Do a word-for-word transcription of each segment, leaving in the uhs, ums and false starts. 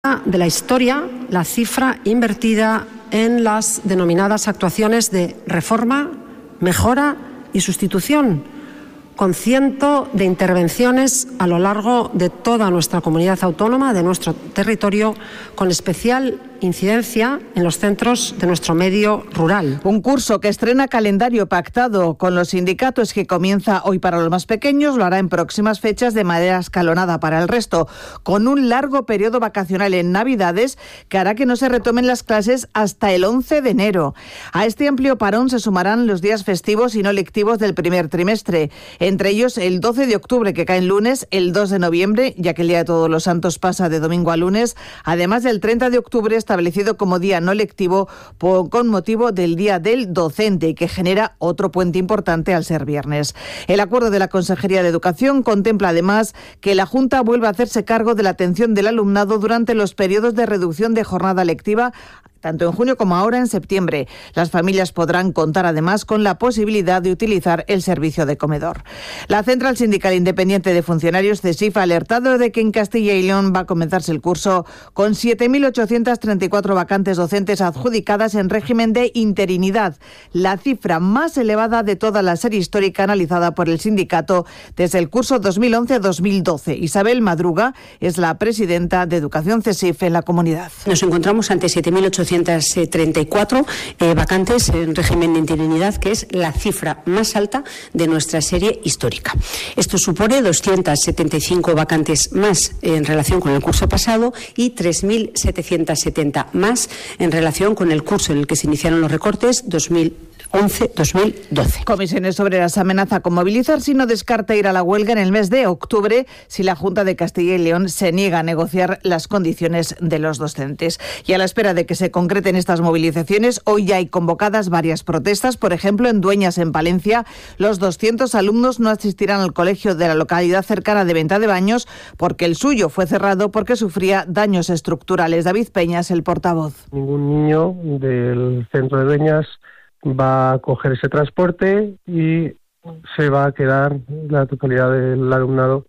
de la historia la cifra invertida en las denominadas actuaciones de reforma, mejora y sustitución, con ciento de intervenciones a lo largo de toda nuestra comunidad autónoma, de nuestro territorio, con especial incidencia en los centros de nuestro medio rural. Un curso que estrena calendario pactado con los sindicatos, que comienza hoy para los más pequeños, lo hará en próximas fechas de manera escalonada para el resto, con un largo periodo vacacional en Navidades que hará que no se retomen las clases hasta el once de enero. A este amplio parón se sumarán los días festivos y no lectivos del primer trimestre, entre ellos el doce de octubre, que cae en lunes, el dos de noviembre, ya que el Día de Todos los Santos pasa de domingo a lunes, además del treinta de octubre, establecido como día no lectivo por, con motivo del Día del Docente, y que genera otro puente importante al ser viernes. El acuerdo de la Consejería de Educación contempla además que la Junta vuelva a hacerse cargo de la atención del alumnado durante los periodos de reducción de jornada lectiva, tanto en junio como ahora en septiembre. Las familias podrán contar además con la posibilidad de utilizar el servicio de comedor. La Central Sindical Independiente de Funcionarios, CESIF, ha alertado de que en Castilla y León va a comenzarse el curso con siete mil ochocientas treinta y cuatro vacantes docentes adjudicadas en régimen de interinidad, la cifra más elevada de toda la serie histórica analizada por el sindicato desde el curso dos mil once dos mil doce. Isabel Madruga es la presidenta de Educación CESIF en la comunidad. Nos encontramos ante siete mil ochocientas treinta y cuatro eh, vacantes en régimen de interinidad, que es la cifra más alta de nuestra serie histórica. Esto supone doscientas setenta y cinco vacantes más en relación con el curso pasado y tres mil setecientos setenta más en relación con el curso en el que se iniciaron los recortes dos mil once dos mil doce. Comisiones Obreras amenaza con movilizar si no descarta ir a la huelga en el mes de octubre si la Junta de Castilla y León se niega a negociar las condiciones de los docentes. Y a la espera de que se concreten estas movilizaciones, hoy ya hay convocadas varias protestas. Por ejemplo, en Dueñas, en Palencia, los doscientos alumnos no asistirán al colegio de la localidad cercana de Venta de Baños porque el suyo fue cerrado porque sufría daños estructurales. David Peñas, el portavoz. Ningún niño del centro de Dueñas va a coger ese transporte y se va a quedar la totalidad del alumnado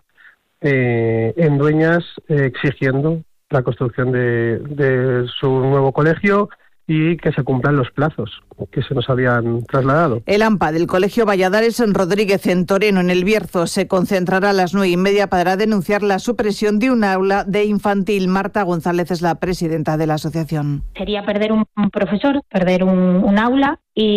eh, en Dueñas eh, exigiendo la construcción de, de su nuevo colegio y que se cumplan los plazos que se nos habían trasladado. El AMPA del Colegio Valladares en Rodríguez, en Toreno, en El Bierzo, se concentrará a las nueve y media para denunciar la supresión de un aula de infantil. Marta González es la presidenta de la asociación. Sería perder un profesor, perder un, un aula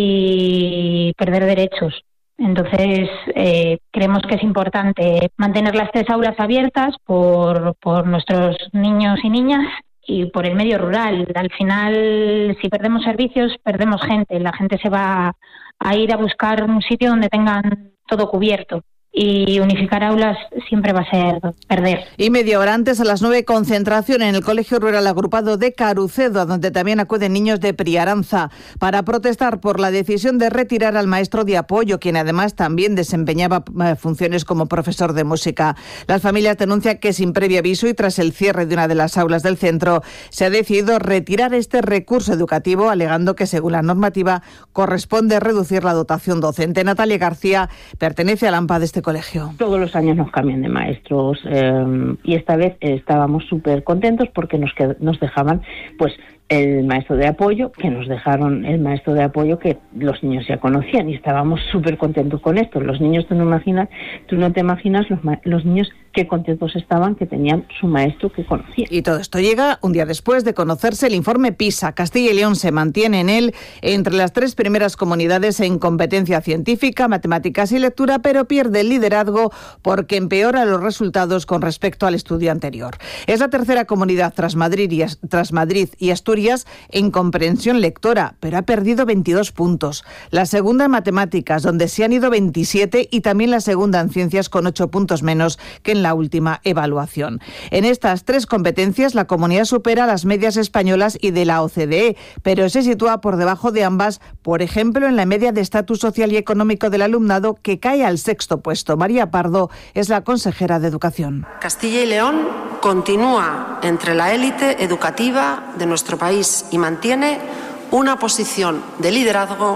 y perder derechos. Entonces, eh, creemos que es importante mantener las tres aulas abiertas por, por nuestros niños y niñas y por el medio rural. Al final, si perdemos servicios, perdemos gente. La gente se va a ir a buscar un sitio donde tengan todo cubierto. Y unificar aulas siempre va a ser perder. Y media hora antes, a las nueve, concentración en el Colegio Rural Agrupado de Carucedo, a donde también acuden niños de Priaranza, para protestar por la decisión de retirar al maestro de apoyo, quien además también desempeñaba funciones como profesor de música. Las familias denuncian que sin previo aviso y tras el cierre de una de las aulas del centro, se ha decidido retirar este recurso educativo, alegando que según la normativa corresponde reducir la dotación docente. Natalia García pertenece al AMPA de este colegio. Todos los años nos cambian de maestros eh, y esta vez estábamos súper contentos porque nos, nos dejaban pues el maestro de apoyo, que nos dejaron el maestro de apoyo que los niños ya conocían y estábamos súper contentos con esto. Los niños, tú no imaginas, tú no te imaginas los, los niños qué contentos estaban que tenían su maestro que conocían. Y todo esto llega un día después de conocerse el informe PISA. Castilla y León se mantiene en él entre las tres primeras comunidades en competencia científica, matemáticas y lectura, pero pierde el liderazgo porque empeora los resultados con respecto al estudio anterior. Es la tercera comunidad tras Madrid y, tras Madrid y Asturias en comprensión lectora, pero ha perdido veintidós puntos. La segunda en matemáticas, donde se han ido veintisiete, y también la segunda en ciencias con ocho puntos menos que en la última evaluación. En estas tres competencias la comunidad supera las medias españolas y de la O C D E, pero se sitúa por debajo de ambas, por ejemplo, en la media de estatus social y económico del alumnado, que cae al sexto puesto. María Pardo es la consejera de Educación. Castilla y León continúa entre la élite educativa de nuestro país y mantiene una posición de liderazgo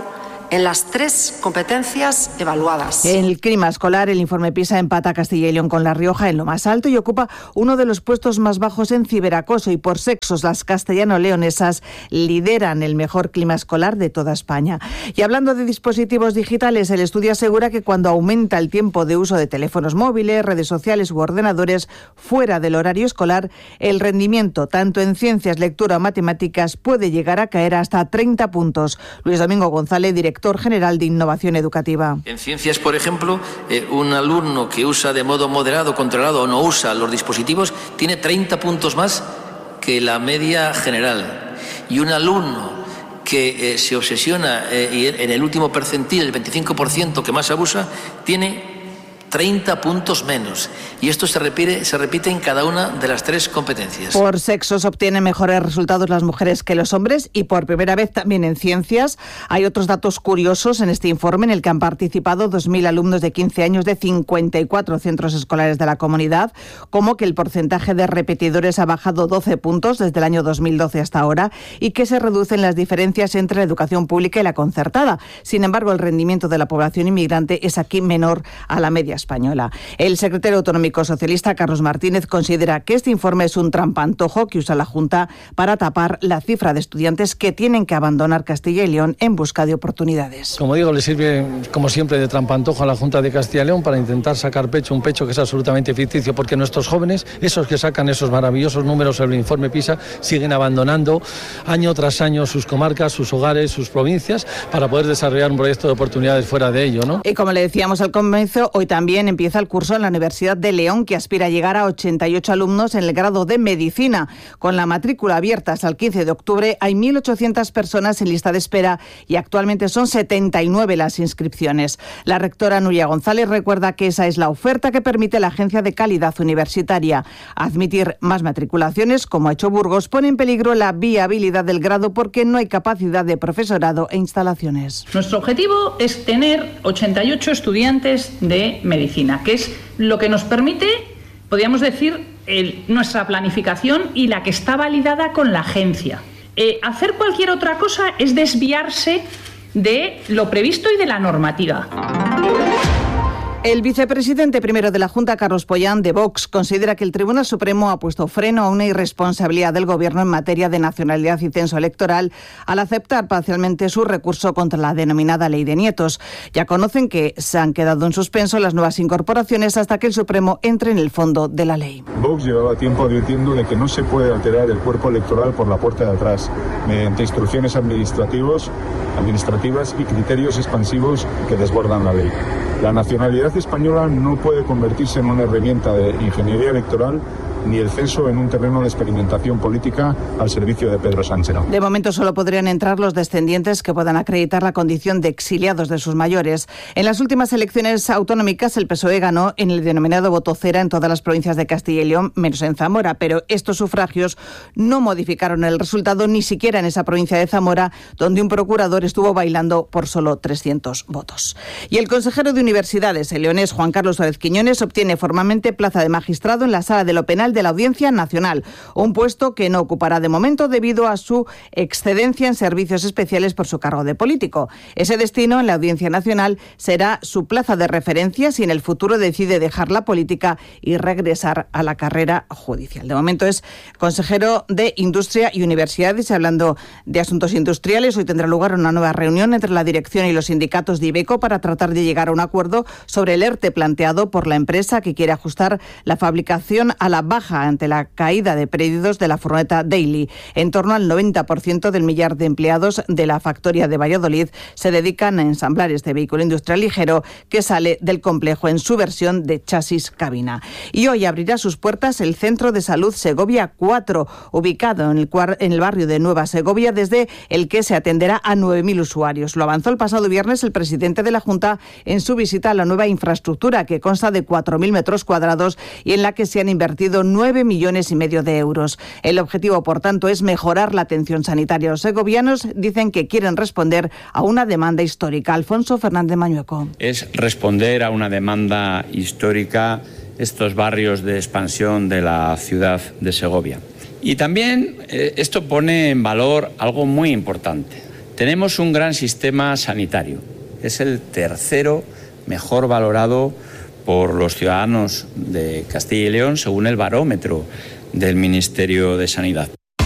en las tres competencias evaluadas. En el clima escolar, el informe PISA empata a Castilla y León con La Rioja en lo más alto y ocupa uno de los puestos más bajos en ciberacoso, y por sexos las castellano-leonesas lideran el mejor clima escolar de toda España. Y hablando de dispositivos digitales, el estudio asegura que cuando aumenta el tiempo de uso de teléfonos móviles, redes sociales u ordenadores fuera del horario escolar, el rendimiento tanto en ciencias, lectura o matemáticas puede llegar a caer hasta treinta puntos. Luis Domingo González, director general de Innovación Educativa. En ciencias, por ejemplo, eh, un alumno que usa de modo moderado, controlado o no usa los dispositivos tiene treinta puntos más que la media general. Y un alumno que eh, se obsesiona eh, y en el último percentil, el veinticinco por ciento que más abusa, tiene treinta puntos menos. Y esto se repite, se repite en cada una de las tres competencias. Por sexos obtienen mejores resultados las mujeres que los hombres, y por primera vez también en ciencias. Hay otros datos curiosos en este informe en el que han participado dos mil alumnos de quince años de cincuenta y cuatro centros escolares de la comunidad, como que el porcentaje de repetidores ha bajado doce puntos desde el año dos mil doce hasta ahora y que se reducen las diferencias entre la educación pública y la concertada. Sin embargo, el rendimiento de la población inmigrante es aquí menor a la media española. El secretario autonómico socialista, Carlos Martínez, considera que este informe es un trampantojo que usa la Junta para tapar la cifra de estudiantes que tienen que abandonar Castilla y León en busca de oportunidades. Como digo, le sirve, como siempre, de trampantojo a la Junta de Castilla y León para intentar sacar pecho, un pecho que es absolutamente ficticio, porque nuestros jóvenes, esos que sacan esos maravillosos números sobre el informe PISA, siguen abandonando año tras año sus comarcas, sus hogares, sus provincias, para poder desarrollar un proyecto de oportunidades fuera de ello, ¿no? Y como le decíamos al comienzo, hoy también empieza el curso en la Universidad de León, que aspira a llegar a ochenta y ocho alumnos en el grado de Medicina. Con la matrícula abierta hasta el quince de octubre, hay mil ochocientas personas en lista de espera y actualmente son setenta y nueve las inscripciones. La rectora Nuria González recuerda que esa es la oferta que permite la Agencia de Calidad Universitaria. Admitir más matriculaciones, como ha hecho Burgos, pone en peligro la viabilidad del grado porque no hay capacidad de profesorado e instalaciones. Nuestro objetivo es tener ochenta y ocho estudiantes de medicina, que es lo que nos permite, podríamos decir, el, nuestra planificación y la que está validada con la agencia. Eh, hacer cualquier otra cosa es desviarse de lo previsto y de la normativa. El vicepresidente primero de la Junta, Carlos Pollán, de Vox, considera que el Tribunal Supremo ha puesto freno a una irresponsabilidad del Gobierno en materia de nacionalidad y censo electoral al aceptar parcialmente su recurso contra la denominada Ley de Nietos. Ya conocen que se han quedado en suspenso las nuevas incorporaciones hasta que el Supremo entre en el fondo de la ley. Vox llevaba tiempo advirtiendo de que no se puede alterar el cuerpo electoral por la puerta de atrás, mediante instrucciones administrativos, administrativas y criterios expansivos que desbordan la ley. La nacionalidad española no puede convertirse en una herramienta de ingeniería electoral ni el censo en un terreno de experimentación política al servicio de Pedro Sánchez. De momento solo podrían entrar los descendientes que puedan acreditar la condición de exiliados de sus mayores. En las últimas elecciones autonómicas el P S O E ganó en el denominado voto cera en todas las provincias de Castilla y León, menos en Zamora, pero estos sufragios no modificaron el resultado ni siquiera en esa provincia de Zamora, donde un procurador estuvo bailando por solo trescientos votos. Y el consejero de Universidades, el leonés Juan Carlos Suárez Quiñones, obtiene formalmente plaza de magistrado en la Sala de lo Penal de la Audiencia Nacional, un puesto que no ocupará de momento debido a su excedencia en servicios especiales por su cargo de político. Ese destino en la Audiencia Nacional será su plaza de referencia si en el futuro decide dejar la política y regresar a la carrera judicial. De momento es consejero de Industria y Universidades. Hablando de asuntos industriales, hoy tendrá lugar una nueva reunión entre la dirección y los sindicatos de Iveco para tratar de llegar a un acuerdo sobre el ERTE planteado por la empresa, que quiere ajustar la fabricación a la baja ante la caída de pedidos de la furgoneta Daily. En torno al noventa por ciento del millar de empleados de la factoría de Valladolid se dedican a ensamblar este vehículo industrial ligero que sale del complejo en su versión de chasis cabina. Y hoy abrirá sus puertas el Centro de Salud Segovia cuatro, ubicado en el, en el barrio de Nueva Segovia, desde el que se atenderá a nueve mil usuarios. Lo avanzó el pasado viernes el presidente de la Junta en su visita a la nueva infraestructura, que consta de cuatro mil metros cuadrados y en la que se han invertido nueve millones y medio de euros. El objetivo, por tanto, es mejorar la atención sanitaria. Los segovianos dicen que quieren responder a una demanda histórica. Alfonso Fernández Mañueco. Es responder a una demanda histórica, estos barrios de expansión de la ciudad de Segovia. Y también eh, esto pone en valor algo muy importante. Tenemos un gran sistema sanitario. Es el tercero mejor valorado por los ciudadanos de Castilla y León según el barómetro del Ministerio de Sanidad.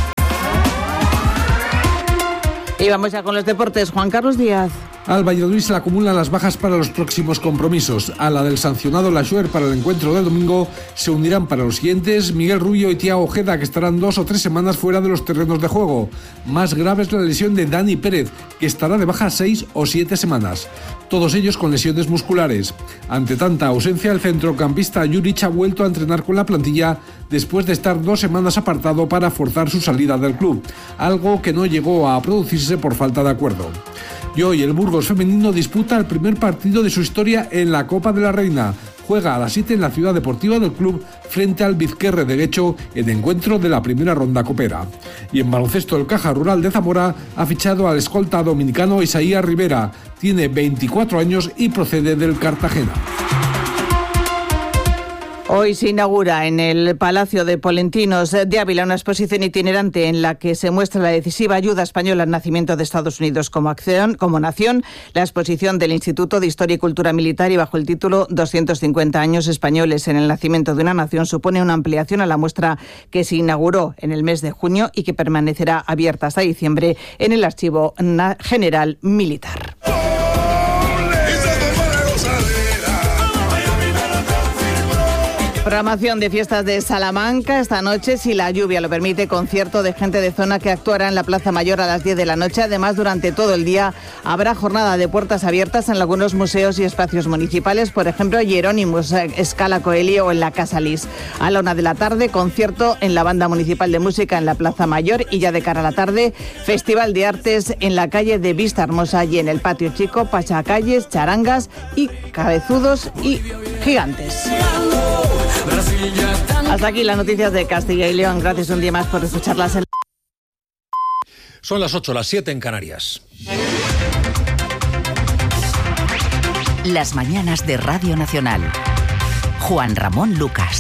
Y vamos ya con los deportes. Juan Carlos Díaz. Al Valladolid se le acumulan las bajas para los próximos compromisos. A la del sancionado Lashuer para el encuentro del domingo se unirán para los siguientes Miguel Rubio y Thiago Ojeda, que estarán dos o tres semanas fuera de los terrenos de juego. Más grave es la lesión de Dani Pérez, que estará de baja seis o siete semanas. Todos ellos con lesiones musculares. Ante tanta ausencia, el centrocampista Juric ha vuelto a entrenar con la plantilla después de estar dos semanas apartado para forzar su salida del club, algo que no llegó a producirse por falta de acuerdo. Y hoy el Burgos femenino disputa el primer partido de su historia en la Copa de la Reina. Juega a las siete en la ciudad deportiva del club frente al Vizquerre de Guecho en encuentro de la primera ronda copera. Y en baloncesto, el Caja Rural de Zamora ha fichado al escolta dominicano Isaías Rivera. Tiene veinticuatro años y procede del Cartagena. Hoy se inaugura en el Palacio de Polentinos de Ávila una exposición itinerante en la que se muestra la decisiva ayuda española al nacimiento de Estados Unidos como acción, como nación. La exposición del Instituto de Historia y Cultura Militar y bajo el título doscientos cincuenta años españoles en el nacimiento de una nación supone una ampliación a la muestra que se inauguró en el mes de junio y que permanecerá abierta hasta diciembre en el Archivo General Militar. Programación de fiestas de Salamanca esta noche, si la lluvia lo permite, concierto de gente de zona que actuará en la Plaza Mayor a las diez de la noche. Además, durante todo el día habrá jornada de puertas abiertas en algunos museos y espacios municipales, por ejemplo, Jerónimos, Escala Coelho o en la Casa Lis. A la una de la tarde, concierto en la Banda Municipal de Música en la Plaza Mayor y ya de cara a la tarde, Festival de Artes en la calle de Vista Hermosa y en el Patio Chico, pasacalles, charangas y cabezudos y gigantes. Hasta aquí las noticias de Castilla y León. Gracias un día más por escucharlas. En... Son las ocho, las siete en Canarias. Las mañanas de Radio Nacional. Juan Ramón Lucas.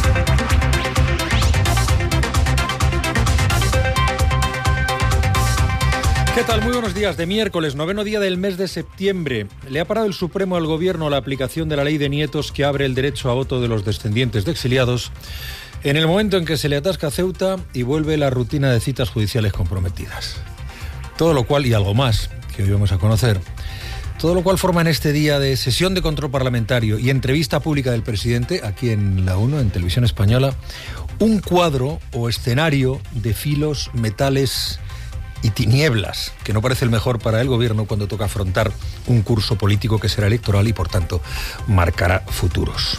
¿Qué tal? Muy buenos días. De miércoles, noveno día del mes de septiembre. Le ha parado el Supremo al Gobierno la aplicación de la ley de nietos que abre el derecho a voto de los descendientes de exiliados en el momento en que se le atasca Ceuta y vuelve la rutina de citas judiciales comprometidas. Todo lo cual, y algo más, que hoy vamos a conocer, todo lo cual forma en este día de sesión de control parlamentario y entrevista pública del presidente, aquí en la uno, en Televisión Española, un cuadro o escenario de filos, metales y tinieblas, que no parece el mejor para el Gobierno cuando toca afrontar un curso político que será electoral y, por tanto, marcará futuros.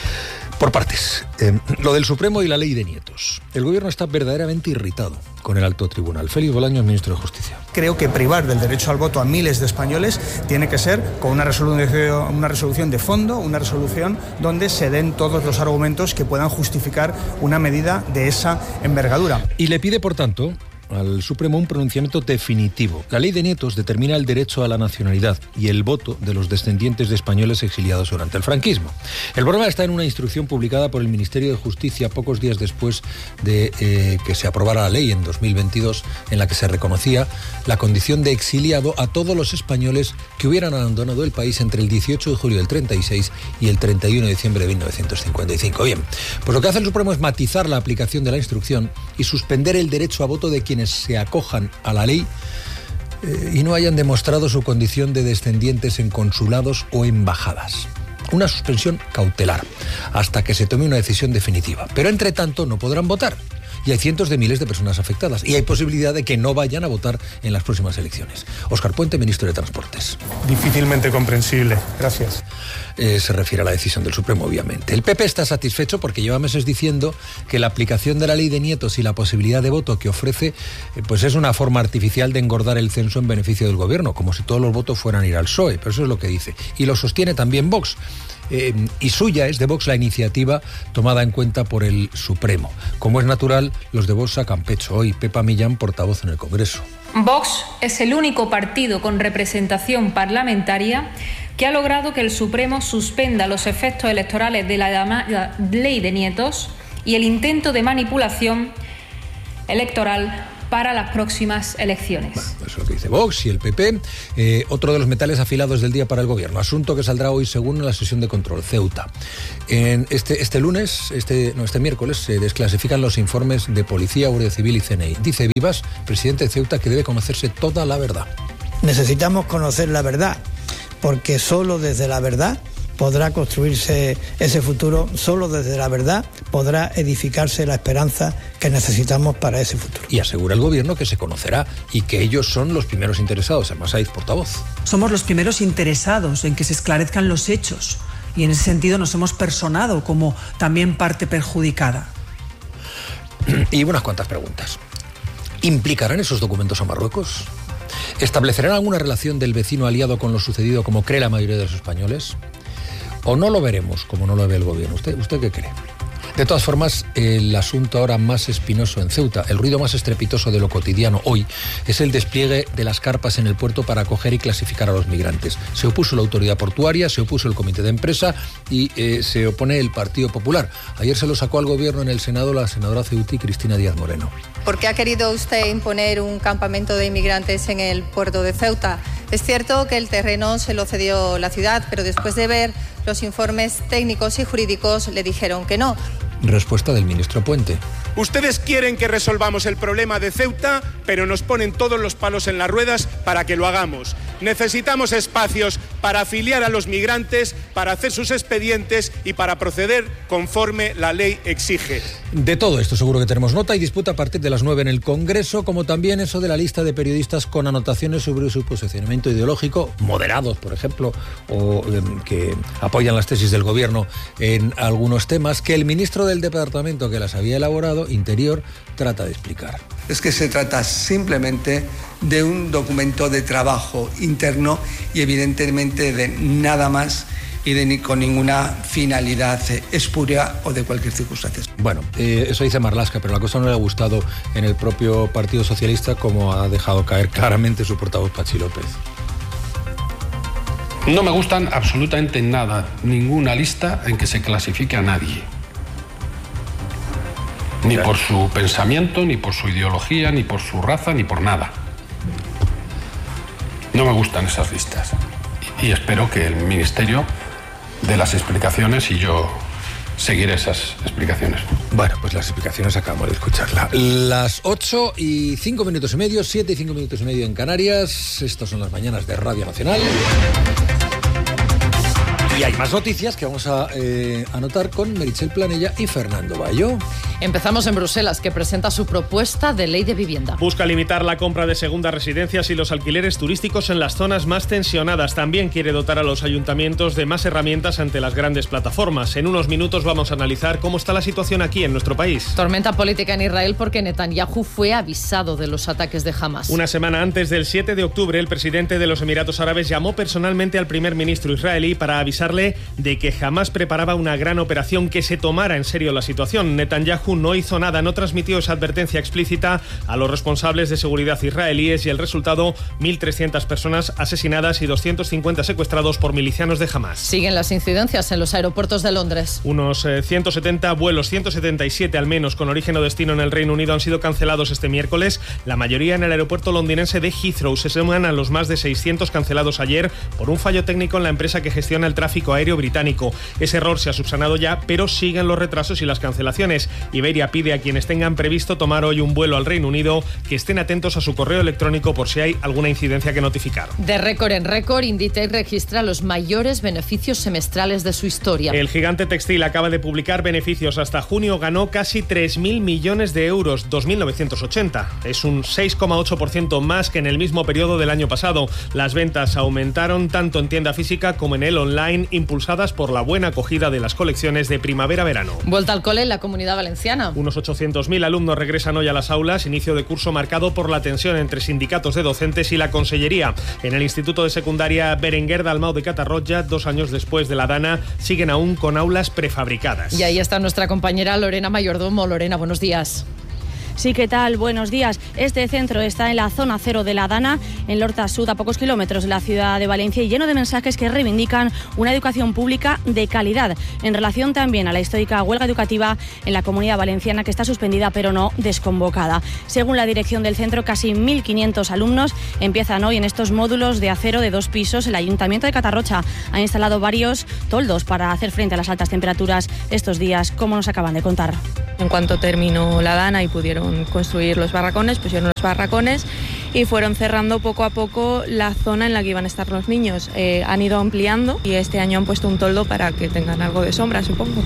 Por partes, eh, lo del Supremo y la ley de nietos. El Gobierno está verdaderamente irritado con el alto tribunal. Félix Bolaños, ministro de Justicia. Creo que privar del derecho al voto a miles de españoles tiene que ser con una resolución, una resolución de fondo, una resolución donde se den todos los argumentos que puedan justificar una medida de esa envergadura. Y le pide, por tanto, al Supremo un pronunciamiento definitivo. La ley de nietos determina el derecho a la nacionalidad y el voto de los descendientes de españoles exiliados durante el franquismo. El problema está en una instrucción publicada por el Ministerio de Justicia pocos días después de eh, que se aprobara la ley en dos mil veintidós, en la que se reconocía la condición de exiliado a todos los españoles que hubieran abandonado el país entre el dieciocho de julio del treinta y seis y el treinta y uno de diciembre de mil novecientos cincuenta y cinco. Bien, pues lo que hace el Supremo es matizar la aplicación de la instrucción y suspender el derecho a voto de quienes se acojan a la ley eh, y no hayan demostrado su condición de descendientes en consulados o embajadas. Una suspensión cautelar hasta que se tome una decisión definitiva. Pero entre tanto no podrán votar. Y hay cientos de miles de personas afectadas. Y hay posibilidad de que no vayan a votar en las próximas elecciones. Óscar Puente, ministro de Transportes. Difícilmente comprensible. Gracias. Eh, se refiere a la decisión del Supremo, obviamente. El P P está satisfecho porque lleva meses diciendo que la aplicación de la ley de nietos y la posibilidad de voto que ofrece eh, pues es una forma artificial de engordar el censo en beneficio del Gobierno, como si todos los votos fueran a ir al P S O E. Pero eso es lo que dice. Y lo sostiene también Vox. Eh, y suya es de Vox la iniciativa tomada en cuenta por el Supremo. Como es natural, los de Vox sacan pecho hoy. Pepa Millán, portavoz en el Congreso. Vox es el único partido con representación parlamentaria que ha logrado que el Supremo suspenda los efectos electorales de la llamada ley de nietos y el intento de manipulación electoral para las próximas elecciones. Bueno, eso es lo que dice Vox y el P P. Eh, otro de los metales afilados del día para el Gobierno. Asunto que saldrá hoy según la sesión de control. Ceuta. En este, este lunes, este, no, este miércoles, se desclasifican los informes de Policía, Guardia Civil y C N I. Dice Vivas, presidente de Ceuta, que debe conocerse toda la verdad. Necesitamos conocer la verdad, porque solo desde la verdad podrá construirse ese futuro, solo desde la verdad podrá edificarse la esperanza que necesitamos para ese futuro. Y asegura el Gobierno que se conocerá y que ellos son los primeros interesados. Además, hay portavoz. Somos los primeros interesados en que se esclarezcan los hechos y en ese sentido nos hemos personado como también parte perjudicada. Y unas cuantas preguntas. ¿Implicarán esos documentos a Marruecos? ¿Establecerán alguna relación del vecino aliado con lo sucedido como cree la mayoría de los españoles? ¿O no lo veremos como no lo ve el Gobierno? ¿Usted, usted qué cree? De todas formas, el asunto ahora más espinoso en Ceuta, el ruido más estrepitoso de lo cotidiano hoy, es el despliegue de las carpas en el puerto para acoger y clasificar a los migrantes. Se opuso la autoridad portuaria, se opuso el comité de empresa y eh, se opone el Partido Popular. Ayer se lo sacó al Gobierno en el Senado la senadora ceutí Cristina Díaz Moreno. ¿Por qué ha querido usted imponer un campamento de inmigrantes en el puerto de Ceuta? Es cierto que el terreno se lo cedió la ciudad, pero después de ver los informes técnicos y jurídicos le dijeron que no. Respuesta del ministro Puente. Ustedes quieren que resolvamos el problema de Ceuta, pero nos ponen todos los palos en las ruedas para que lo hagamos. Necesitamos espacios para afiliar a los migrantes, para hacer sus expedientes y para proceder conforme la ley exige. De todo esto seguro que tenemos nota y disputa a partir de las nueve en el Congreso, como también eso de la lista de periodistas con anotaciones sobre su posicionamiento ideológico, moderados, por ejemplo, o eh, que apoyan las tesis del Gobierno en algunos temas, que el ministro del departamento que las había elaborado, Interior, trata de explicar. Es que se trata simplemente de un documento de trabajo interno y evidentemente de nada más y de ni con ninguna finalidad espuria o de cualquier circunstancia. Bueno, eh, eso dice Marlaska, pero la cosa no le ha gustado en el propio Partido Socialista, como ha dejado caer claramente su portavoz Pachi López. No me gustan absolutamente nada, ninguna lista en que se clasifique a nadie. Ni por su pensamiento, ni por su ideología, ni por su raza, ni por nada. No me gustan esas listas. Y espero que el Ministerio dé las explicaciones y yo seguiré esas explicaciones. Bueno, pues las explicaciones acabamos de escucharlas. Las ocho y cinco minutos y medio, siete y cinco minutos y medio en Canarias. Estas son las mañanas de Radio Nacional. Y hay más noticias que vamos a eh, anotar con Meritxell Planella y Fernando Bayo. Empezamos en Bruselas, que presenta su propuesta de ley de vivienda. Busca limitar la compra de segundas residencias y los alquileres turísticos en las zonas más tensionadas. También quiere dotar a los ayuntamientos de más herramientas ante las grandes plataformas. En unos minutos vamos a analizar cómo está la situación aquí en nuestro país. Tormenta política en Israel porque Netanyahu fue avisado de los ataques de Hamas. Una semana antes del siete de octubre, el presidente de los Emiratos Árabes llamó personalmente al primer ministro israelí para avisar de que jamás preparaba una gran operación que se tomara en serio la situación. Netanyahu no hizo nada, no transmitió esa advertencia explícita a los responsables de seguridad israelíes y el resultado, mil trescientas personas asesinadas y doscientos cincuenta secuestrados por milicianos de Hamas. Siguen las incidencias en los aeropuertos de Londres. Unos eh, ciento setenta vuelos, ciento setenta y siete al menos, con origen o destino en el Reino Unido han sido cancelados este miércoles. La mayoría en el aeropuerto londinense de Heathrow. Se suman a los más de seiscientos cancelados ayer por un fallo técnico en la empresa que gestiona el tráfico aéreo británico. Ese error se ha subsanado ya, pero siguen los retrasos y las cancelaciones. Iberia pide a quienes tengan previsto tomar hoy un vuelo al Reino Unido que estén atentos a su correo electrónico por si hay alguna incidencia que notificar. De récord en récord, Inditex registra los mayores beneficios semestrales de su historia. El gigante textil acaba de publicar beneficios. Hasta junio ganó casi tres mil millones de euros, dos mil novecientos ochenta. Es un seis coma ocho por ciento más que en el mismo periodo del año pasado. Las ventas aumentaron tanto en tienda física como en el online, impulsadas por la buena acogida de las colecciones de primavera-verano. Vuelta al cole en la Comunidad Valenciana. Unos ochocientos mil alumnos regresan hoy a las aulas, inicio de curso marcado por la tensión entre sindicatos de docentes y la Consellería. En el Instituto de Secundaria Berenguer Dalmau de Catarroja, dos años después de la Dana, siguen aún con aulas prefabricadas. Y ahí está nuestra compañera Lorena Mayordomo. Lorena, buenos días. Sí, ¿qué tal? Buenos días. Este centro está en la zona cero de la Dana, en L'Horta Sud, a pocos kilómetros de la ciudad de Valencia, y lleno de mensajes que reivindican una educación pública de calidad, en relación también a la histórica huelga educativa en la Comunidad Valenciana, que está suspendida pero no desconvocada. Según la dirección del centro, casi mil quinientos alumnos empiezan hoy en estos módulos de acero de dos pisos. El Ayuntamiento de Catarrocha ha instalado varios toldos para hacer frente a las altas temperaturas estos días, como nos acaban de contar. En cuanto terminó la Dana y pudieron construir los barracones, pusieron los barracones y fueron cerrando poco a poco la zona en la que iban a estar los niños. Eh, han ido ampliando y este año han puesto un toldo para que tengan algo de sombra, supongo.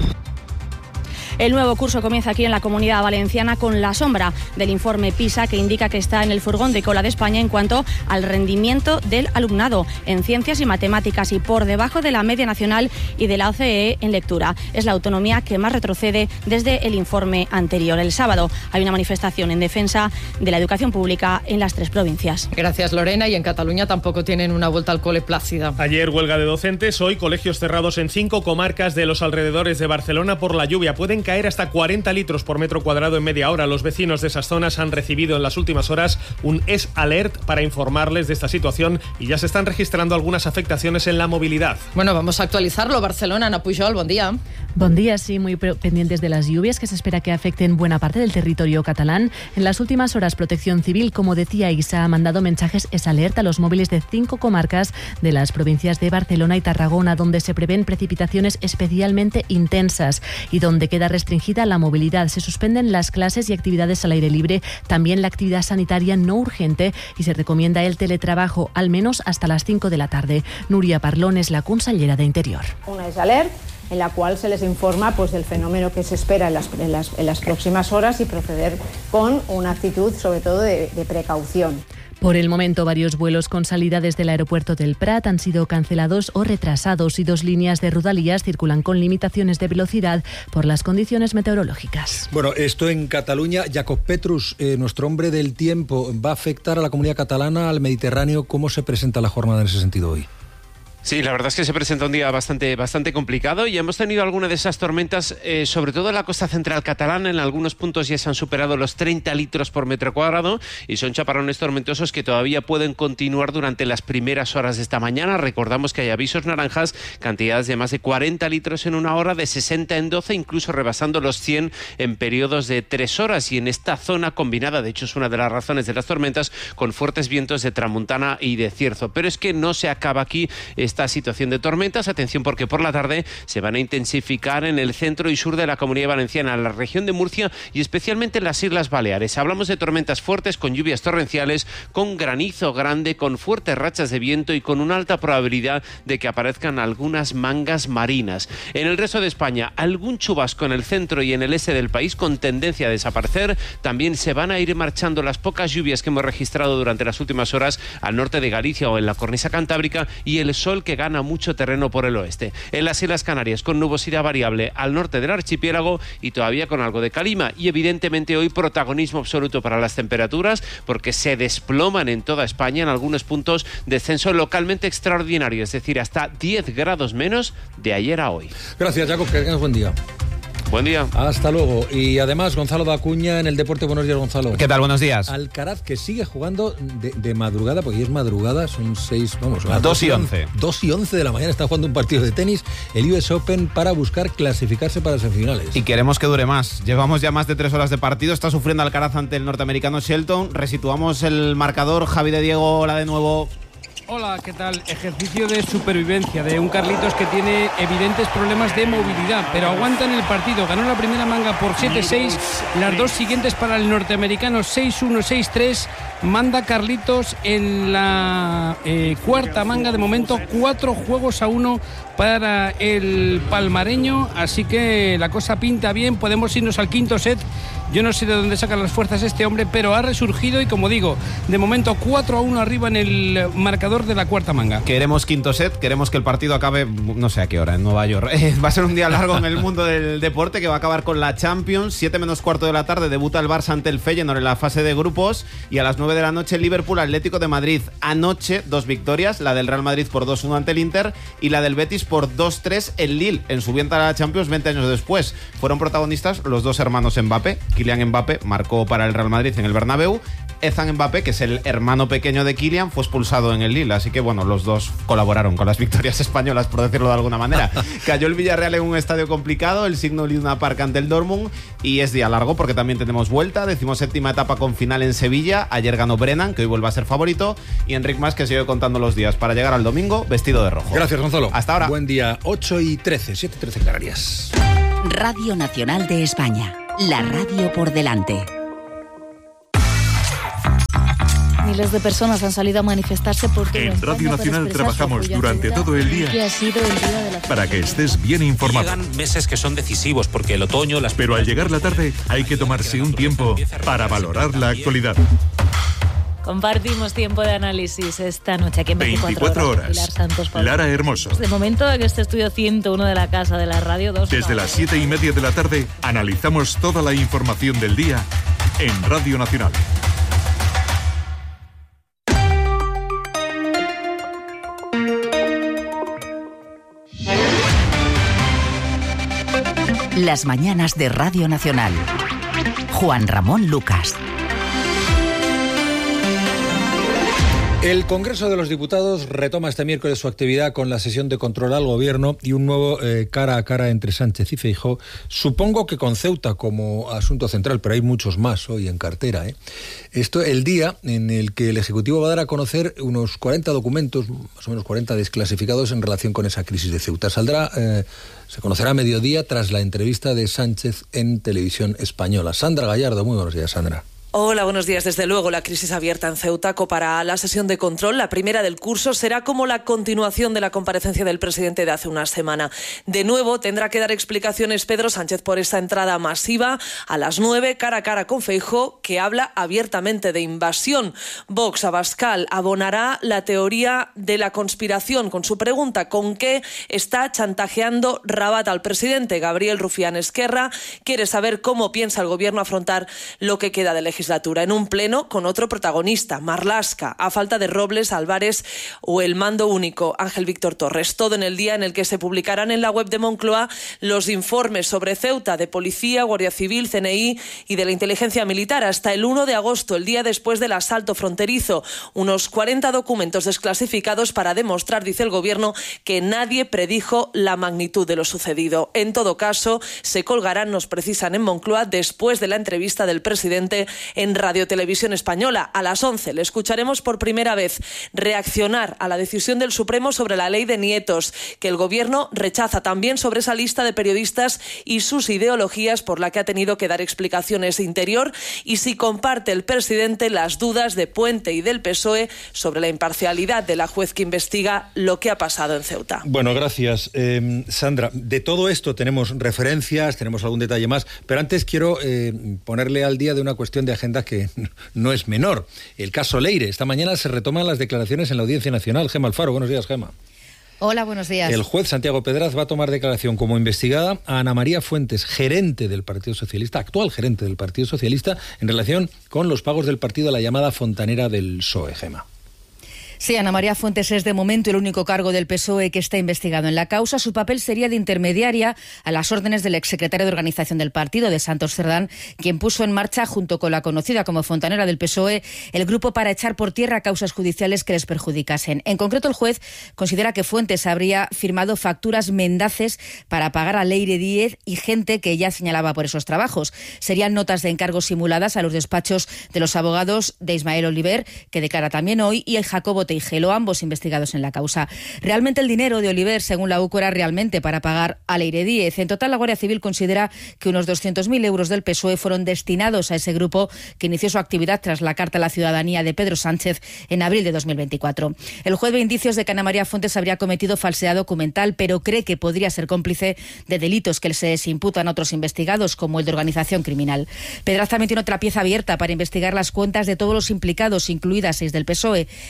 El nuevo curso comienza aquí en la Comunidad Valenciana con la sombra del informe PISA, que indica que está en el furgón de cola de España en cuanto al rendimiento del alumnado en ciencias y matemáticas, y por debajo de la media nacional y de la O C D E en lectura. Es la autonomía que más retrocede desde el informe anterior. El sábado hay una manifestación en defensa de la educación pública en las tres provincias. Gracias, Lorena. Y en Cataluña tampoco tienen una vuelta al cole plácida. Ayer huelga de docentes, hoy colegios cerrados en cinco comarcas de los alrededores de Barcelona por la lluvia. Pueden caer hasta cuarenta litros por metro cuadrado en media hora. Los vecinos de esas zonas han recibido en las últimas horas un S Alert para informarles de esta situación, y ya se están registrando algunas afectaciones en la movilidad. Bueno, vamos a actualizarlo. Barcelona, Ana Pujol, buen día. Buen día, sí, muy pendientes de las lluvias que se espera que afecten buena parte del territorio catalán. En las últimas horas, Protección Civil, como decía Isa, ha mandado mensajes S Alert a los móviles de cinco comarcas de las provincias de Barcelona y Tarragona, donde se prevén precipitaciones especialmente intensas y donde queda restringida la movilidad. Se suspenden las clases y actividades al aire libre, también la actividad sanitaria no urgente, y se recomienda el teletrabajo al menos hasta las cinco de la tarde. Núria Parlón es la consellera de Interior. Una S Alert en la cual se les informa pues del fenómeno que se espera en las, en las, en las próximas horas, y proceder con una actitud sobre todo de, de precaución. Por el momento, varios vuelos con salida desde el aeropuerto del Prat han sido cancelados o retrasados, y dos líneas de Rodalies circulan con limitaciones de velocidad por las condiciones meteorológicas. Bueno, esto en Cataluña. Jacob Petrus, eh, nuestro hombre del tiempo, ¿va a afectar a la comunidad catalana, al Mediterráneo? ¿Cómo se presenta la jornada en ese sentido hoy? Sí, la verdad es que se presenta un día bastante, bastante complicado, y hemos tenido alguna de esas tormentas, eh, sobre todo en la costa central catalana. En algunos puntos ya se han superado los treinta litros por metro cuadrado, y son chaparrones tormentosos que todavía pueden continuar durante las primeras horas de esta mañana. Recordamos que hay avisos naranjas, cantidades de más de cuarenta litros en una hora, de sesenta en doce, incluso rebasando los cien en periodos de tres horas. Y en esta zona combinada, de hecho es una de las razones de las tormentas, con fuertes vientos de tramuntana y de cierzo. Pero es que no se acaba aquí esta situación de tormentas. Atención, porque por la tarde se van a intensificar en el centro y sur de la Comunidad Valenciana, en la región de Murcia y especialmente en las Islas Baleares. Hablamos de tormentas fuertes con lluvias torrenciales, con granizo grande, con fuertes rachas de viento y con una alta probabilidad de que aparezcan algunas mangas marinas. En el resto de España, algún chubasco en el centro y en el este del país con tendencia a desaparecer. También se van a ir marchando las pocas lluvias que hemos registrado durante las últimas horas al norte de Galicia o en la cornisa cantábrica, y el sol que gana mucho terreno por el oeste. En las Islas Canarias, con nubosidad variable al norte del archipiélago y todavía con algo de calima. Y evidentemente hoy protagonismo absoluto para las temperaturas, porque se desploman en toda España, en algunos puntos descenso localmente extraordinario, es decir, hasta diez grados menos de ayer a hoy. Gracias, Jacob, que tengas buen día. Buen día. Hasta luego. Y además, Gonzalo Dacuña en el deporte. Buenos días, Gonzalo. ¿Qué tal? Buenos días. Alcaraz, que sigue jugando de, de madrugada, porque es madrugada, son seis, vamos, a las dos y once. dos y once de la mañana está jugando un partido de tenis, el U S Open, para buscar clasificarse para semifinales. Y queremos que dure más. Llevamos ya más de tres horas de partido. Está sufriendo Alcaraz ante el norteamericano Shelton. Resituamos el marcador. Javi de Diego, hola de nuevo. Hola, ¿qué tal? Ejercicio de supervivencia de un Carlitos que tiene evidentes problemas de movilidad, pero aguanta en el partido. Ganó la primera manga por siete seis, las dos siguientes para el norteamericano seis uno, seis tres. Manda Carlitos en la eh, cuarta manga, de momento cuatro juegos a uno para el palmareño, así que la cosa pinta bien. Podemos irnos al quinto set. Yo no sé de dónde sacan las fuerzas este hombre, pero ha resurgido y, como digo, de momento cuatro a uno arriba en el marcador ganador de la cuarta manga. Queremos quinto set, queremos que el partido acabe, no sé a qué hora, en Nueva York. Va a ser un día largo en el mundo del deporte, que va a acabar con la Champions. siete menos cuarto de la tarde debuta el Barça ante el Feyenoord en la fase de grupos, y a las nueve de la noche Liverpool Atlético de Madrid. Anoche dos victorias, la del Real Madrid por dos uno ante el Inter y la del Betis por dos tres en Lille, en su vuelta a la Champions veinte años después. Fueron protagonistas los dos hermanos Mbappé. Kylian Mbappé marcó para el Real Madrid en el Bernabéu. Ethan Mbappé, que es el hermano pequeño de Kylian, fue expulsado en el Lille, así que bueno, los dos colaboraron con las victorias españolas, por decirlo de alguna manera. Cayó el Villarreal en un estadio complicado, el Signal Iduna Park ante el Dortmund, y es día largo porque también tenemos vuelta, decimoséptima etapa con final en Sevilla. Ayer ganó Brennan, que hoy vuelve a ser favorito, y Enric Mas, que sigue contando los días para llegar al domingo vestido de rojo. Gracias, Gonzalo. Hasta ahora. Buen día. Ocho y trece, siete y trece en Canarias. Radio Nacional de España, la radio por delante. Miles de personas han salido a manifestarse porque en Radio Nacional trabajamos durante todo el día que ha sido el día de la para que estés bien informado. Llegan meses que son decisivos porque el otoño, las Pero al llegar la tarde hay que tomarse un tiempo para valorar la actualidad. Compartimos tiempo de análisis esta noche aquí en veinticuatro horas. Pilar Santos, Pablo. Lara Hermoso. De momento, en este estudio ciento uno de la Casa de la Radio dos. Desde las siete y media de la tarde analizamos toda la información del día en Radio Nacional. Las mañanas de Radio Nacional. Juan Ramón Lucas. El Congreso de los Diputados retoma este miércoles su actividad con la sesión de control al Gobierno y un nuevo eh, cara a cara entre Sánchez y Feijóo. Supongo que con Ceuta como asunto central, pero hay muchos más hoy en cartera. ¿eh? Esto el día en el que el Ejecutivo va a dar a conocer unos cuarenta documentos, más o menos cuarenta desclasificados en relación con esa crisis de Ceuta. Saldrá, eh, se conocerá a mediodía tras la entrevista de Sánchez en Televisión Española. Sandra Gallardo, muy buenos días, Sandra. Hola, buenos días. Desde luego, la crisis abierta en Ceuta copará la sesión de control. La primera del curso será como la continuación de la comparecencia del presidente de hace una semana. De nuevo, tendrá que dar explicaciones Pedro Sánchez por esta entrada masiva a las nueve, cara a cara con Feijóo, que habla abiertamente de invasión. Vox Abascal abonará la teoría de la conspiración con su pregunta: ¿con qué está chantajeando Rabat al presidente? Gabriel Rufián Esquerra quiere saber cómo piensa el gobierno afrontar lo que queda de legislatura. En un pleno con otro protagonista, Marlaska, a falta de Robles, Álvarez o el mando único, Ángel Víctor Torres. Todo en el día en el que se publicarán en la web de Moncloa los informes sobre Ceuta de Policía, Guardia Civil, C N I y de la Inteligencia Militar hasta el uno de agosto, el día después del asalto fronterizo. Unos cuarenta documentos desclasificados para demostrar, dice el Gobierno, que nadie predijo la magnitud de lo sucedido. En todo caso, se colgarán, nos precisan en Moncloa, después de la entrevista del presidente en Radio Televisión Española. A las once le escucharemos por primera vez reaccionar a la decisión del Supremo sobre la ley de nietos, que el Gobierno rechaza también sobre esa lista de periodistas y sus ideologías, por la que ha tenido que dar explicaciones Interior, y si comparte el presidente las dudas de Puente y del P S O E sobre la imparcialidad de la juez que investiga lo que ha pasado en Ceuta. Bueno, gracias, eh, Sandra. De todo esto tenemos referencias, tenemos algún detalle más, pero antes quiero eh, ponerle al día de una cuestión de agenda que no es menor. El caso Leire. Esta mañana se retoman las declaraciones en la Audiencia Nacional. Gema Alfaro, buenos días, Gema. Hola, buenos días. El juez Santiago Pedraz va a tomar declaración como investigada a Ana María Fuentes, gerente del Partido Socialista, actual gerente del Partido Socialista, en relación con los pagos del partido a la llamada fontanera del P S O E, Gema. Sí, Ana María Fuentes es de momento el único cargo del P S O E que está investigado en la causa. Su papel sería de intermediaria a las órdenes del exsecretario de Organización del partido, de Santos Cerdán, quien puso en marcha, junto con la conocida como fontanera del P S O E, el grupo para echar por tierra causas judiciales que les perjudicasen. En concreto, el juez considera que Fuentes habría firmado facturas mendaces para pagar a Leire Díez y gente que ya señalaba por esos trabajos. Serían notas de encargos simuladas a los despachos de los abogados de Ismael Oliver, que declara también hoy, y el Jacobo Teijelo, ambos investigados en la causa. Realmente el dinero de Oliver, según la U C O, era realmente para pagar a Leire Díez. En total, la Guardia Civil considera que unos doscientos mil euros del P S O E fueron destinados a ese grupo que inició su actividad tras la Carta a la Ciudadanía de Pedro Sánchez en abril de dos mil veinticuatro. El juez ve indicios de que Ana María Fuentes habría cometido falsedad documental, pero cree que podría ser cómplice de delitos que se les imputan a otros investigados, como el de organización criminal. Pedraz también tiene otra pieza abierta para investigar las cuentas de todos los implicados, incluidas seis del P S O E. Quiere ver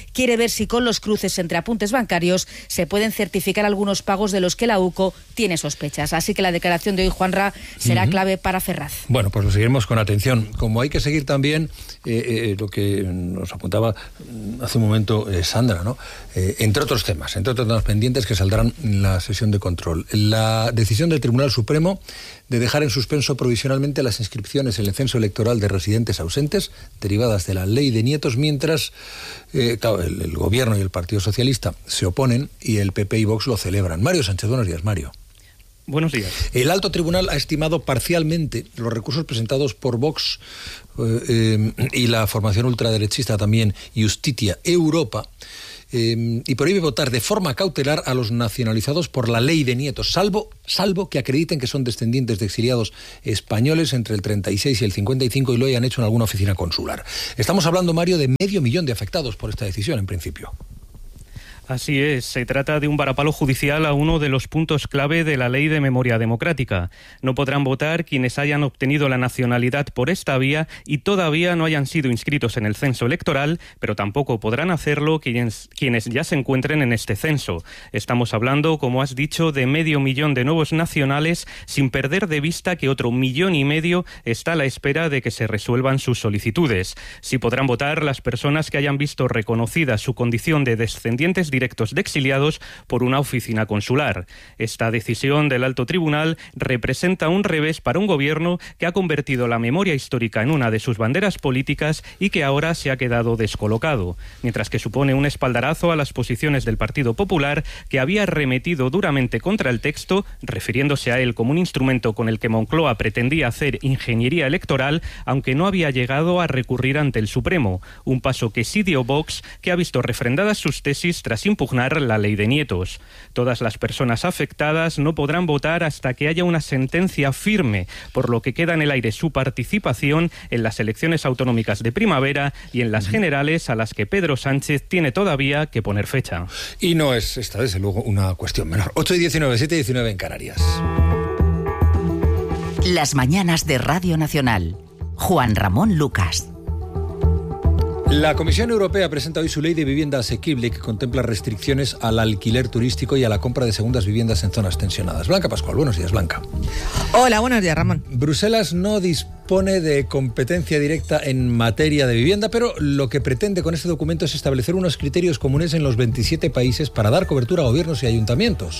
ver si con los cruces entre apuntes bancarios se pueden certificar algunos pagos de los que la U C O tiene sospechas. Así que la declaración de hoy, Juanra, será uh-huh. clave para Ferraz. Bueno, pues lo seguiremos con atención. Como hay que seguir también eh, eh, lo que nos apuntaba hace un momento eh, Sandra, ¿no? Eh, entre otros temas, entre otros temas pendientes que saldrán en la sesión de control. La decisión del Tribunal Supremo de dejar en suspenso provisionalmente las inscripciones en el censo electoral de residentes ausentes derivadas de la ley de nietos, mientras eh, claro, el, el Gobierno y el Partido Socialista se oponen y el P P y Vox lo celebran. Mario Sánchez, buenos días, Mario. Buenos días. El alto tribunal ha estimado parcialmente los recursos presentados por Vox eh, eh, y la formación ultraderechista también Justitia Europa, eh, y prohíbe votar de forma cautelar a los nacionalizados por la ley de nietos, salvo, salvo que acrediten que son descendientes de exiliados españoles entre el treinta y seis y el cincuenta y cinco y lo hayan hecho en alguna oficina consular. Estamos hablando, Mario, de medio millón de afectados por esta decisión, en principio. Así es, se trata de un varapalo judicial a uno de los puntos clave de la Ley de Memoria Democrática. No podrán votar quienes hayan obtenido la nacionalidad por esta vía y todavía no hayan sido inscritos en el censo electoral, pero tampoco podrán hacerlo quienes, quienes ya se encuentren en este censo. Estamos hablando, como has dicho, de medio millón de nuevos nacionales, sin perder de vista que otro millón y medio está a la espera de que se resuelvan sus solicitudes. Sí podrán votar las personas que hayan visto reconocida su condición de descendientes directos de exiliados por una oficina consular. Esta decisión del alto tribunal representa un revés para un gobierno que ha convertido la memoria histórica en una de sus banderas políticas y que ahora se ha quedado descolocado, mientras que supone un espaldarazo a las posiciones del Partido Popular, que había arremetido duramente contra el texto, refiriéndose a él como un instrumento con el que Moncloa pretendía hacer ingeniería electoral, aunque no había llegado a recurrir ante el Supremo, un paso que sí dio Vox, que ha visto refrendadas sus tesis tras impugnar la ley de nietos. Todas las personas afectadas no podrán votar hasta que haya una sentencia firme, por lo que queda en el aire su participación en las elecciones autonómicas de primavera y en las generales, a las que Pedro Sánchez tiene todavía que poner fecha. Y no es esta, desde luego, una cuestión menor. ocho y diecinueve, siete y diecinueve en Canarias. Las mañanas de Radio Nacional. Juan Ramón Lucas. La Comisión Europea presenta hoy su ley de vivienda asequible, que contempla restricciones al alquiler turístico y a la compra de segundas viviendas en zonas tensionadas. Blanca Pascual, buenos días, Blanca. Hola, buenos días, Ramón. Bruselas no dispone de competencia directa en materia de vivienda, pero lo que pretende con este documento es establecer unos criterios comunes en los veintisiete países para dar cobertura a gobiernos y ayuntamientos.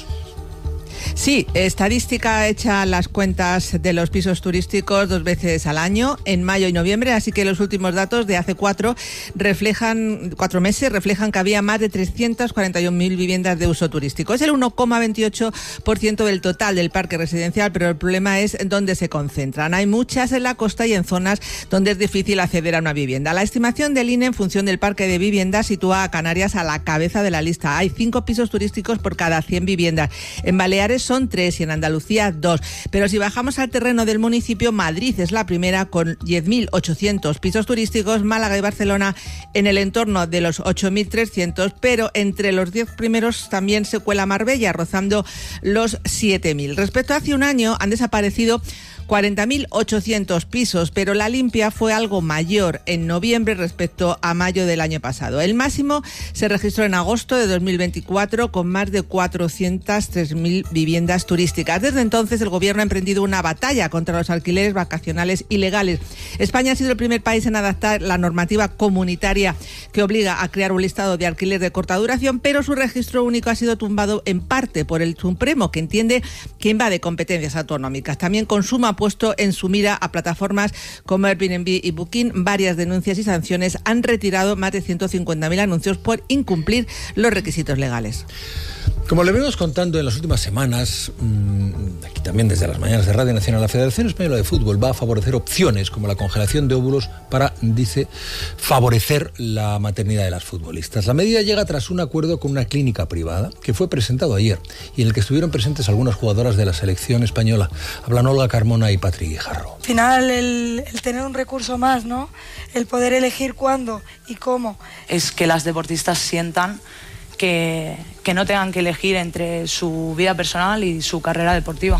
Sí, estadística hecha las cuentas de los pisos turísticos dos veces al año, en mayo y noviembre, así que los últimos datos de hace cuatro reflejan cuatro meses reflejan que había más de trescientas cuarenta y una mil viviendas de uso turístico. Es el uno coma veintiocho por ciento del total del parque residencial, pero el problema es dónde se concentran. Hay muchas en la costa y en zonas donde es difícil acceder a una vivienda. La estimación del I N E en función del parque de viviendas sitúa a Canarias a la cabeza de la lista. Hay cinco pisos turísticos por cada cien viviendas. En Baleares son tres y en Andalucía dos. Pero si bajamos al terreno del municipio, Madrid es la primera con diez mil ochocientos pisos turísticos, Málaga y Barcelona en el entorno de los ocho mil trescientos, pero entre los diez primeros también se cuela Marbella, rozando los siete mil. Respecto a hace un año, han desaparecido cuarenta mil ochocientos pisos, pero la limpia fue algo mayor en noviembre respecto a mayo del año pasado. El máximo se registró en agosto de dos mil veinticuatro con más de cuatrocientas tres mil viviendas turísticas. Desde entonces el gobierno ha emprendido una batalla contra los alquileres vacacionales ilegales. España ha sido el primer país en adaptar la normativa comunitaria que obliga a crear un listado de alquiler de corta duración, pero su registro único ha sido tumbado en parte por el Supremo, que entiende que invade competencias autonómicas. También Consumo ha puesto en su mira a plataformas como Airbnb y Booking. Varias denuncias y sanciones han retirado más de ciento cincuenta mil anuncios por incumplir los requisitos legales. Como le venimos contando en las últimas semanas, aquí también desde las mañanas de Radio Nacional, la Federación Española de Fútbol va a favorecer opciones como la congelación de óvulos para, dice, favorecer la maternidad de las futbolistas. La medida llega tras un acuerdo con una clínica privada que fue presentado ayer y en el que estuvieron presentes algunas jugadoras de la selección española. Hablan Olga Carmona y Patri Guijarro. Al final, el, el tener un recurso más, ¿no? El poder elegir cuándo y cómo. Es que las deportistas sientan Que, que no tengan que elegir entre su vida personal y su carrera deportiva.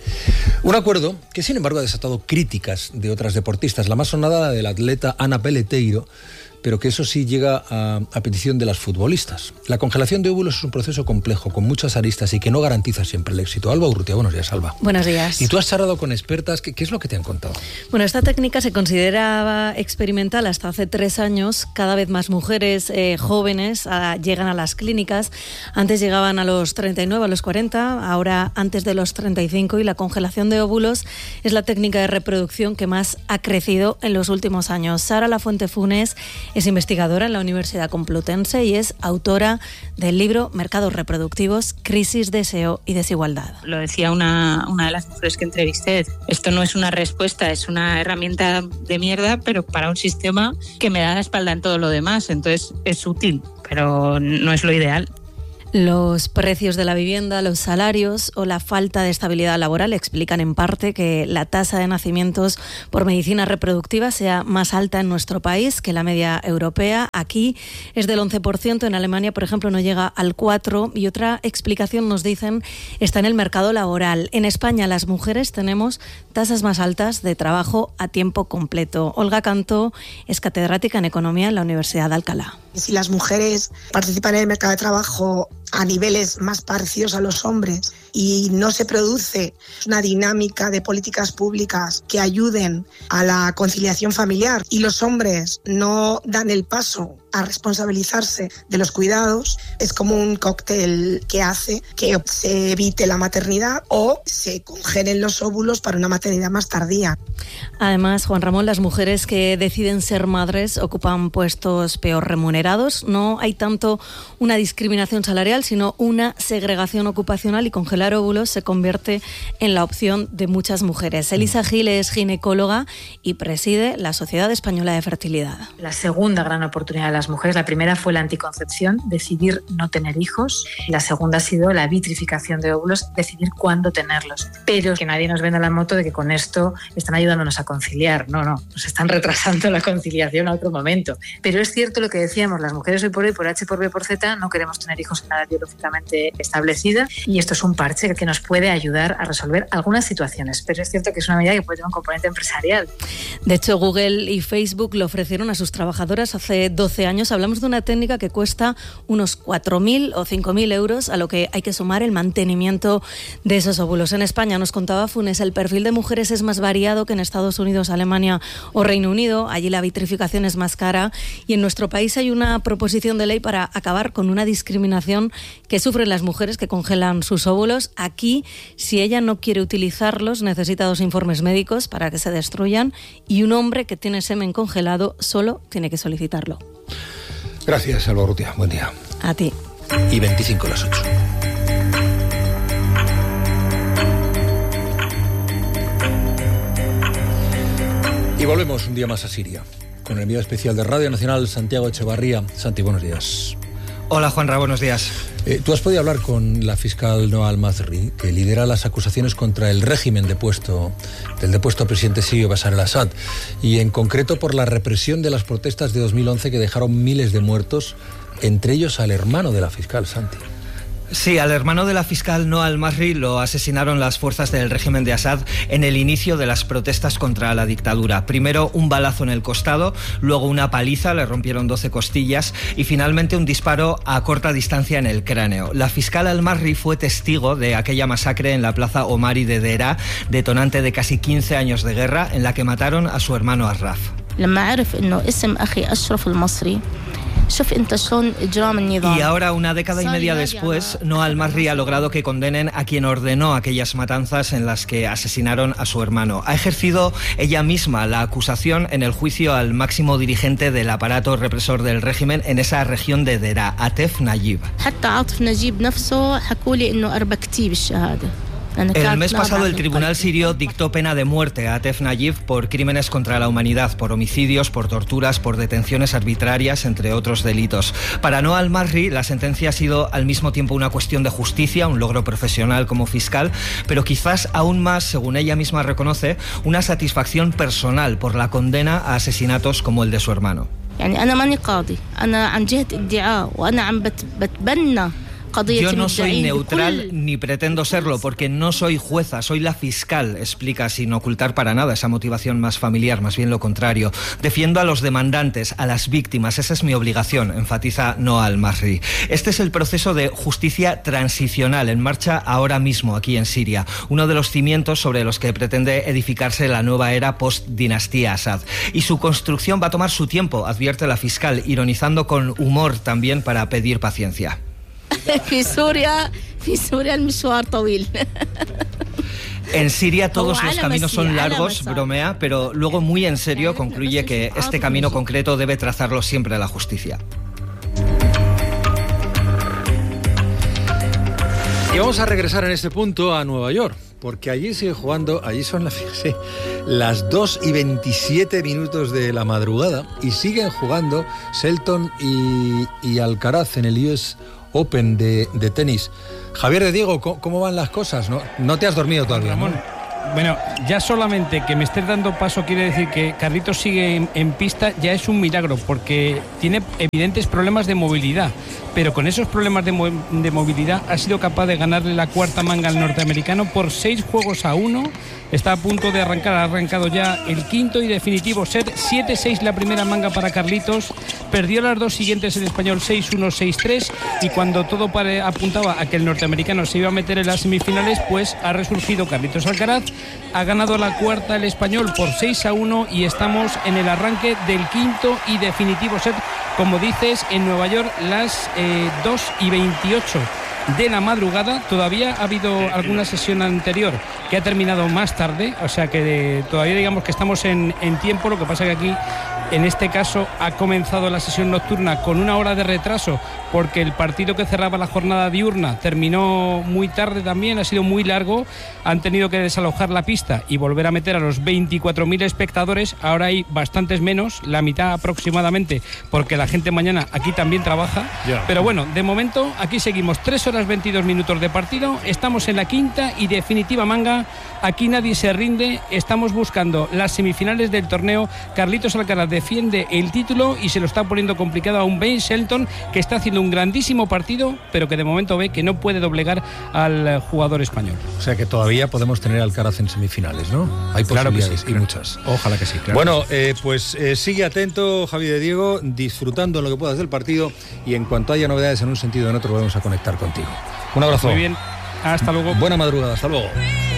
Un acuerdo que, sin embargo, ha desatado críticas de otras deportistas. La más sonada, la del atleta Ana Peleteiro, pero que eso sí llega a, a petición de las futbolistas. La congelación de óvulos es un proceso complejo, con muchas aristas y que no garantiza siempre el éxito. Alba Urrutia, buenos días, Alba. Buenos días. Y tú has charlado con expertas, ¿qué, qué es lo que te han contado? Bueno, esta técnica se consideraba experimental hasta hace tres años. Cada vez más mujeres eh, jóvenes a, llegan a las clínicas. Antes llegaban a los treinta y nueve, a los cuarenta, ahora antes de los treinta y cinco, y la congelación de óvulos es la técnica de reproducción que más ha crecido en los últimos años. Sara Lafuente Funes es investigadora en la Universidad Complutense y es autora del libro Mercados reproductivos, crisis, deseo y desigualdad. Lo decía una, una de las mujeres que entrevisté, esto no es una respuesta, es una herramienta de mierda, pero para un sistema que me da la espalda en todo lo demás, entonces es útil, pero no es lo ideal. Los precios de la vivienda, los salarios o la falta de estabilidad laboral explican en parte que la tasa de nacimientos por medicina reproductiva sea más alta en nuestro país que la media europea. Aquí es del once por ciento, en Alemania, por ejemplo, no llega al cuatro por ciento. Y otra explicación, nos dicen, está en el mercado laboral. En España las mujeres tenemos tasas más altas de trabajo a tiempo completo. Olga Cantó es catedrática en Economía en la Universidad de Alcalá. Si las mujeres participan en el mercado de trabajo a niveles más parecidos a los hombres y no se produce una dinámica de políticas públicas que ayuden a la conciliación familiar y los hombres no dan el paso a responsabilizarse de los cuidados, es como un cóctel que hace que se evite la maternidad o se congelen los óvulos para una maternidad más tardía. Además, Juan Ramón, las mujeres que deciden ser madres ocupan puestos peor remunerados. No hay tanto una discriminación salarial, sino una segregación ocupacional, y congelar óvulos se convierte en la opción de muchas mujeres. Elisa Gil es ginecóloga y preside la Sociedad Española de Fertilidad. La segunda gran oportunidad de las mujeres, la primera fue la anticoncepción, decidir no tener hijos. La segunda ha sido la vitrificación de óvulos, decidir cuándo tenerlos. Pero que nadie nos venda la moto de que con esto están ayudándonos a conciliar. No, no, nos están retrasando la conciliación a otro momento. Pero es cierto lo que decíamos, las mujeres hoy por hoy, por H, por B, por Z, no queremos tener hijos en una edad biológicamente establecida, y esto es un parche que nos puede ayudar a resolver algunas situaciones. Pero es cierto que es una medida que puede tener un componente empresarial. De hecho, Google y Facebook lo ofrecieron a sus trabajadoras hace doce años. Hablamos de una técnica que cuesta unos cuatro mil o cinco mil euros, a lo que hay que sumar el mantenimiento de esos óvulos. En España, nos contaba Funes, el perfil de mujeres es más variado que en Estados Unidos, Alemania o Reino Unido. Allí la vitrificación es más cara, y en nuestro país hay una proposición de ley para acabar con una discriminación que sufren las mujeres que congelan sus óvulos. Aquí, si ella no quiere utilizarlos, necesita dos informes médicos para que se destruyan, y un hombre que tiene semen congelado solo tiene que solicitarlo. Gracias, Alba Urrutia. Buen día. A ti. Y veinticinco a las ocho. Y volvemos un día más a Siria, con el enviado especial de Radio Nacional, Santiago Echevarría. Santi, buenos días. Hola, Juanra, buenos días. Eh, tú has podido hablar con la fiscal Noa Al-Mazri, que lidera las acusaciones contra el régimen depuesto, del depuesto presidente sirio Bashar al-Assad, y en concreto por la represión de las protestas de dos mil once que dejaron miles de muertos, entre ellos al hermano de la fiscal, Santi. Sí, al hermano de la fiscal Noa Al-Mazri lo asesinaron las fuerzas del régimen de Assad en el inicio de las protestas contra la dictadura. Primero un balazo en el costado, luego una paliza, le rompieron doce costillas, y finalmente un disparo a corta distancia en el cráneo. La fiscal Al-Mazri fue testigo de aquella masacre en la plaza Omari de Deraa, detonante de casi quince años de guerra, en la que mataron a su hermano Ashraf. Y ahora, una década y media después, Noa Al-Mazri ha logrado que condenen a quien ordenó aquellas matanzas en las que asesinaron a su hermano. Ha ejercido ella misma la acusación en el juicio al máximo dirigente del aparato represor del régimen en esa región de Deraa, Atef Najib. El mes pasado el tribunal sirio dictó pena de muerte a Atef Najib por crímenes contra la humanidad, por homicidios, por torturas, por detenciones arbitrarias, entre otros delitos. Para Noa Al-Mazri, la sentencia ha sido al mismo tiempo una cuestión de justicia, un logro profesional como fiscal, pero quizás aún más, según ella misma reconoce, una satisfacción personal por la condena a asesinatos como el de su hermano. Yo no soy neutral ni pretendo serlo porque no soy jueza, soy la fiscal, explica sin ocultar para nada esa motivación más familiar, más bien lo contrario. Defiendo a los demandantes, a las víctimas, esa es mi obligación, enfatiza Noa Al-Masri. Este es el proceso de justicia transicional en marcha ahora mismo aquí en Siria, uno de los cimientos sobre los que pretende edificarse la nueva era post-dinastía Assad. Y su construcción va a tomar su tiempo, advierte la fiscal, ironizando con humor también para pedir paciencia. En Siria todos los caminos son largos, bromea, pero luego muy en serio concluye que este camino concreto debe trazarlo siempre la justicia. Y vamos a regresar en este punto a Nueva York, porque allí sigue jugando, allí son las, fíjese, las dos y veintisiete minutos de la madrugada y siguen jugando Shelton y, y Alcaraz en el U S Open de, de tenis. Javier de Diego, ¿cómo, cómo van las cosas? ¿No, no te has dormido todavía, Ramón, ¿no? Bueno, ya solamente que me estés dando paso quiere decir que Carlitos sigue en, en pista, ya es un milagro, porque tiene evidentes problemas de movilidad, pero con esos problemas de, mo de movilidad ha sido capaz de ganarle la cuarta manga al norteamericano por seis juegos a uno. Está a punto de arrancar, ha arrancado ya el quinto y definitivo set, siete seis la primera manga para Carlitos, perdió las dos siguientes el español seis uno, seis tres, y cuando todo pare, apuntaba a que el norteamericano se iba a meter en las semifinales, pues ha resurgido Carlitos Alcaraz, ha ganado la cuarta el español por seis a uno y estamos en el arranque del quinto y definitivo set, como dices, en Nueva York, las eh, dos y veintiocho de la madrugada. Todavía ha habido alguna sesión anterior que ha terminado más tarde, o sea que de, todavía digamos que estamos en, en tiempo. Lo que pasa que aquí, en este caso, ha comenzado la sesión nocturna con una hora de retraso, porque el partido que cerraba la jornada diurna terminó muy tarde también, ha sido muy largo, han tenido que desalojar la pista y volver a meter a los veinticuatro mil espectadores. Ahora hay bastantes menos, la mitad aproximadamente, porque la gente mañana aquí también trabaja, yeah. Pero bueno, de momento aquí seguimos, tres horas veintidós minutos de partido, estamos en la quinta y definitiva manga, aquí nadie se rinde, estamos buscando las semifinales del torneo. Carlitos Alcaraz defiende el título y se lo está poniendo complicado a un Ben Shelton que está haciendo un grandísimo partido, pero que de momento ve que no puede doblegar al jugador español. O sea que todavía podemos tener Alcaraz en semifinales, ¿no? Hay claro posibilidades, que sí, y claro. muchas. Ojalá que sí. Claro. Bueno, eh, pues eh, sigue atento, Javi de Diego, disfrutando en lo que puedas del partido, y en cuanto haya novedades en un sentido o en otro, vamos a conectar contigo. Un abrazo. Muy bien, hasta luego. Buena madrugada, hasta luego.